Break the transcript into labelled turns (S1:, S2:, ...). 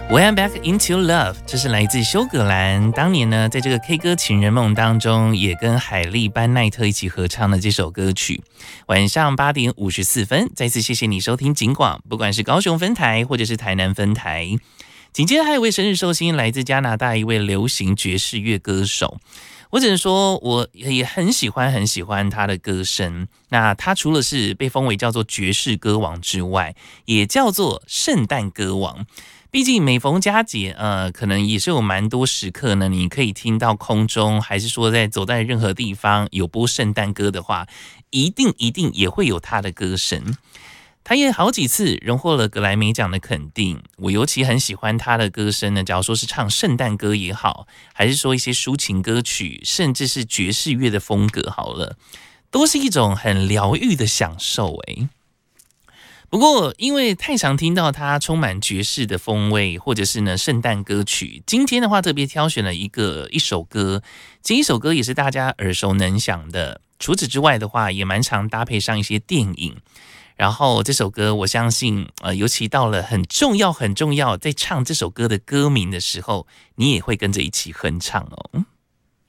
S1: Went Back Into Love， 这是来自休葛兰当年呢，在这个 K 歌情人梦当中，也跟海莉班奈特一起合唱的这首歌曲。晚上8点54分，再次谢谢你收听警广，不管是高雄分台或者是台南分台。紧接着还有一位生日寿星，来自加拿大一位流行爵士乐歌手。我只能说，我也很喜欢他的歌声。那他除了是被封为叫做爵士歌王之外，也叫做圣诞歌王。毕竟每逢佳节，可能也是有蛮多时刻呢，你可以听到空中，还是说走在任何地方有播圣诞歌的话，一定也会有他的歌声。他也好几次荣获了格莱美奖的肯定，我尤其很喜欢他的歌声呢。假如说是唱圣诞歌也好，还是说一些抒情歌曲，甚至是爵士乐的风格好了，都是一种很疗愈的享受诶。不过因为太常听到他充满爵士的风味，或者是呢圣诞歌曲，今天的话特别挑选了一首歌，这一首歌也是大家耳熟能详的。除此之外的话，也蛮常搭配上一些电影。然后这首歌我相信尤其到了很重要在唱这首歌的歌名的时候，你也会跟着一起哼唱哦。